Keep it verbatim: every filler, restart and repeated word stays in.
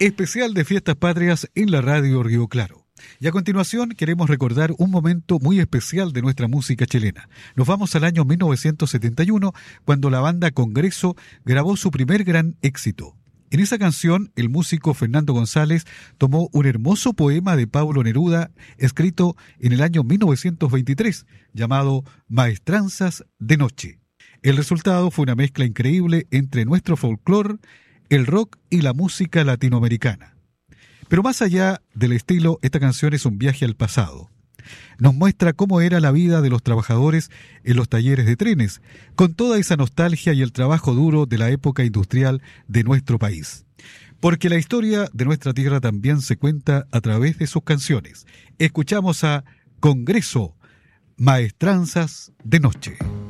Especial de Fiestas Patrias en la Radio Río Claro. Y a continuación queremos recordar un momento muy especial de nuestra música chilena. Nos vamos al año mil novecientos setenta y uno, cuando la banda Congreso grabó su primer gran éxito. En esa canción, el músico Fernando González tomó un hermoso poema de Pablo Neruda, escrito en el año mil novecientos veintitrés, llamado Maestranzas de Noche. El resultado fue una mezcla increíble entre nuestro folclore, el rock y la música latinoamericana. Pero más allá del estilo, esta canción es un viaje al pasado. Nos muestra cómo era la vida de los trabajadores en los talleres de trenes, con toda esa nostalgia y el trabajo duro de la época industrial de nuestro país. Porque la historia de nuestra tierra también se cuenta a través de sus canciones. Escuchamos a Congreso, Maestranzas de Noche.